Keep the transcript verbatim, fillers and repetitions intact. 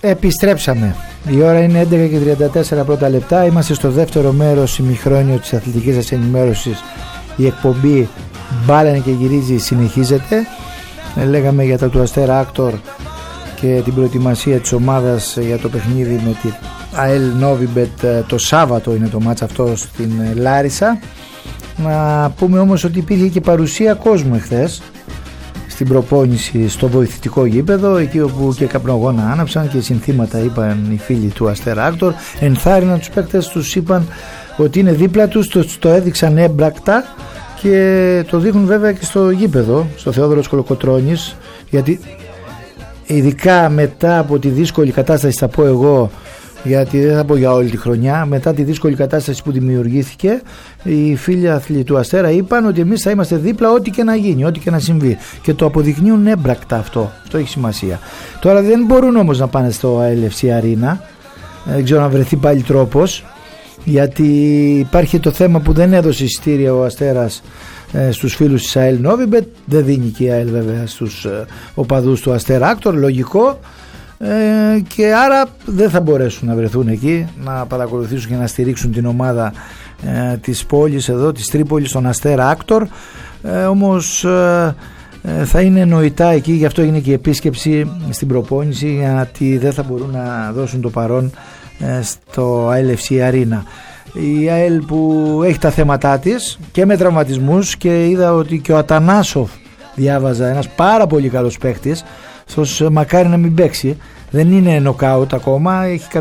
Επιστρέψαμε. Η ώρα είναι έντεκα και τριάντα τέσσερα πρώτα λεπτά. Είμαστε στο δεύτερο μέρος ημιχρόνιο της αθλητικής σας ενημέρωσης. Η εκπομπή Μπάλανε και γυρίζει συνεχίζεται. Λέγαμε για τα του Αστέρα Άκτορ και την προετοιμασία της ομάδας για το παιχνίδι με την ΑΕΛ Νόβιμπετ. Το Σάββατο είναι το μάτς αυτό στην Λάρισα. Να πούμε όμως ότι υπήρχε και παρουσία κόσμου εχθές στην προπόνηση στο βοηθητικό γήπεδο, εκεί όπου και καπνογόνα άναψαν και συνθήματα είπαν οι φίλοι του Αστέρα Άκτορ, ενθάρρυναν τους παίκτες, τους είπαν ότι είναι δίπλα τους, το, το έδειξαν έμπρακτα και το δείχνουν βέβαια και στο γήπεδο, στο Θεόδωρος Κολοκοτρώνης, γιατί ειδικά μετά από τη δύσκολη κατάσταση, θα πω εγώ, γιατί δεν θα πω για όλη τη χρονιά, μετά τη δύσκολη κατάσταση που δημιουργήθηκε, οι φίλοι αθλητοί του Αστέρα είπαν ότι εμείς θα είμαστε δίπλα ό,τι και να γίνει, ό,τι και να συμβεί, και το αποδεικνύουν έμπρακτα αυτό. Αυτό έχει σημασία. Τώρα δεν μπορούν όμως να πάνε στο έι ελ εφ σι Arena, δεν ξέρω να βρεθεί πάλι τρόπος, γιατί υπάρχει το θέμα που δεν έδωσε εισιτήρια ο Αστέρας ε, στους φίλους της ΑΕΛ Νόβιμπετ, δεν δίνει και η ΑΕΛ βέβαια στους ε, οπαδούς του Αστέρα Άκτορ, λογικό. Ε, και άρα δεν θα μπορέσουν να βρεθούν εκεί να παρακολουθήσουν και να στηρίξουν την ομάδα ε, της πόλης εδώ, της Τρίπολης, τον Αστέρα Άκτορ. ε, όμως ε, ε, θα είναι νοητά εκεί, γι' αυτό έγινε και η επίσκεψη στην προπόνηση, γιατί δεν θα μπορούν να δώσουν το παρόν ε, στο έι ελ εφ σι Arena. Η ΑΕΛ που έχει τα θέματά της και με τραυματισμούς, και είδα ότι και ο Ατανάσοφ, διάβαζα, ένας πάρα πολύ καλός παίκτης, μακάρι να μην παίξει, δεν είναι νοκάουτ ακόμα, έχει